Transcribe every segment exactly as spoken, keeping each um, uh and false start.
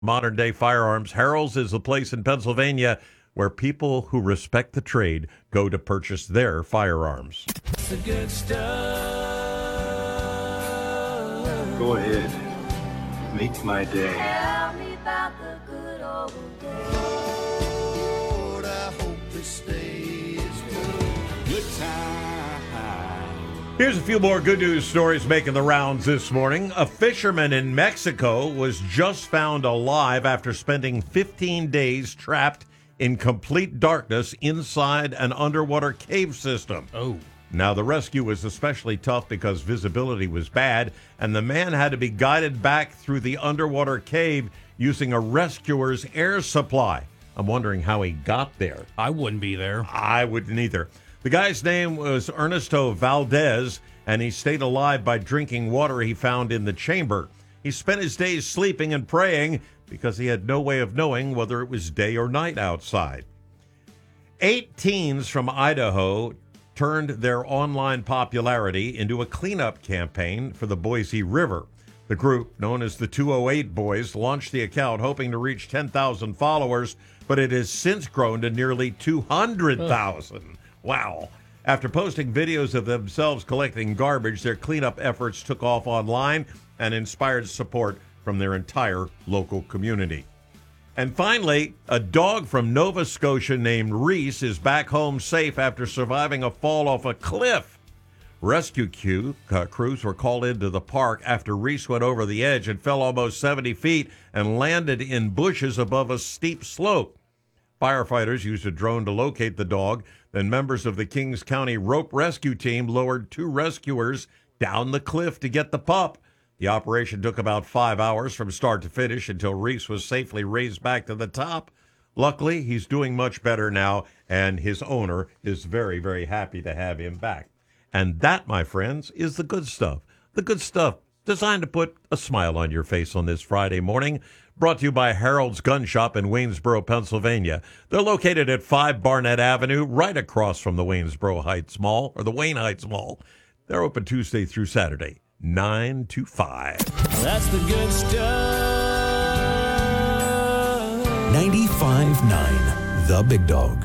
Modern-day firearms. Harold's is the place in Pennsylvania where people who respect the trade go to purchase their firearms. The good stuff. Go ahead. Make my day. Tell me about the good old days. Lord, I hope this stays good. Good time. Here's a few more good news stories making the rounds this morning. A fisherman in Mexico was just found alive after spending fifteen days trapped in complete darkness inside an underwater cave system. Oh. Now, the rescue was especially tough because visibility was bad, and the man had to be guided back through the underwater cave using a rescuer's air supply. I'm wondering how he got there. I wouldn't be there. I wouldn't either. The guy's name was Ernesto Valdez, and he stayed alive by drinking water he found in the chamber. He spent his days sleeping and praying because he had no way of knowing whether it was day or night outside. Eight teens from Idaho turned their online popularity into a cleanup campaign for the Boise River. The group, known as the two oh eight Boys, launched the account hoping to reach ten thousand followers, but it has since grown to nearly two hundred thousand. Wow. After posting videos of themselves collecting garbage, their cleanup efforts took off online and inspired support from their entire local community. And finally, a dog from Nova Scotia named Reese is back home safe after surviving a fall off a cliff. Rescue queue, uh, crews were called into the park after Reese went over the edge and fell almost seventy feet and landed in bushes above a steep slope. Firefighters used a drone to locate the dog. Then members of the Kings County Rope Rescue Team lowered two rescuers down the cliff to get the pup. The operation took about five hours from start to finish until Reese was safely raised back to the top. Luckily, he's doing much better now, and his owner is very, very happy to have him back. And that, my friends, is the good stuff. The good stuff designed to put a smile on your face on this Friday morning. Brought to you by Harold's Gun Shop in Waynesboro, Pennsylvania. They're located at five Barnett Avenue, right across from the Waynesboro Heights Mall, or the Wayne Heights Mall. They're open Tuesday through Saturday, nine to five. That's the good stuff. ninety-five point nine, The Big Dog.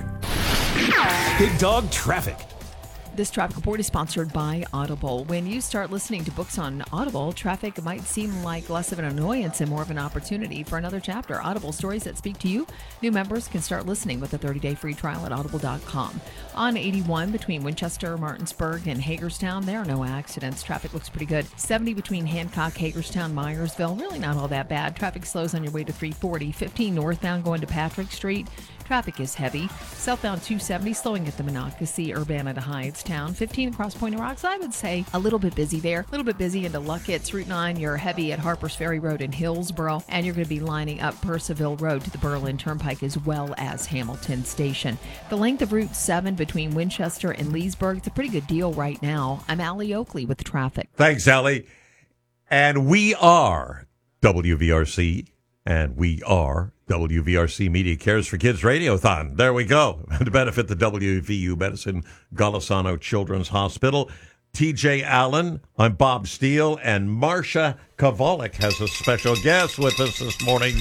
Big Dog Traffic. This traffic report is sponsored by Audible. When you start listening to books on Audible, traffic might seem like less of an annoyance and more of an opportunity for another chapter. Audible, stories that speak to you. New members can start listening with a thirty-day free trial at audible dot com. On eighty-one between Winchester, Martinsburg, and Hagerstown, there are no accidents. Traffic looks pretty good. seventy between Hancock, Hagerstown, Myersville, really not all that bad. Traffic slows on your way to three forty. fifteen northbound going to Patrick Street. Traffic is heavy. Southbound two seventy slowing at the Monocacy, Urbana to Hyattstown. fifteen across Point of Rocks, I would say a little bit busy there. A little bit busy into Luckett's. Route nine, you're heavy at Harpers Ferry Road in Hillsboro. And you're going to be lining up Percival Road to the Berlin Turnpike as well as Hamilton Station. The length of Route seven between Winchester and Leesburg, it's a pretty good deal right now. I'm Allie Oakley with the traffic. Thanks, Allie. And we are W V R C, and we are W V R C Media Cares for Kids Radiothon. There we go. To benefit the W V U Medicine Golisano Children's Hospital. T J Allen, I'm Bob Steele, and Marcia Kovalik has a special guest with us this morning.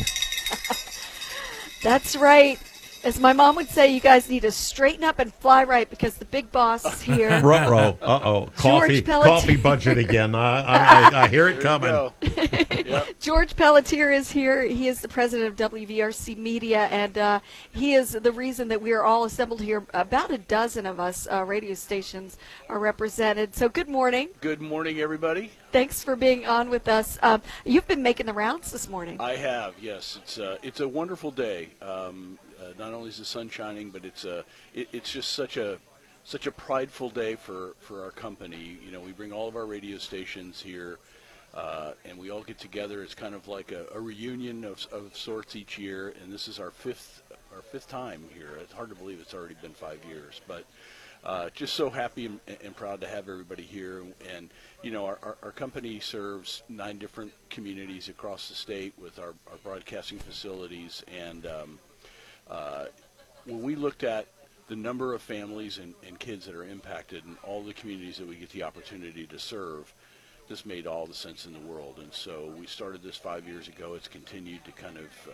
That's right. As my mom would say, you guys need to straighten up and fly right because the big boss is here. Ruh-roh. Uh-oh. Coffee, coffee budget again. I, I, I hear it coming. Yep. George Pelletier is here. He is the president of W V R C Media, and uh, he is the reason that we are all assembled here. About a dozen of us uh, radio stations are represented. So good morning. Good morning, everybody. Thanks for being on with us. Um, you've been making the rounds this morning. I have, yes. It's uh, it's a wonderful day. Um, uh, not only is the sun shining, but it's a it, it's just such a such a prideful day for, for our company. You know, we bring all of our radio stations here. Uh, and we all get together. It's kind of like a, a reunion of, of sorts each year, and this is our fifth our fifth time here. It's hard to believe it's already been five years, but uh, just so happy and, and proud to have everybody here. And you know, our, our, our company serves nine different communities across the state with our, our broadcasting facilities. And um, uh, when we looked at the number of families and, and kids that are impacted in all the communities that we get the opportunity to serve, this made all the sense in the world. And so we started this five years ago. It's continued to kind of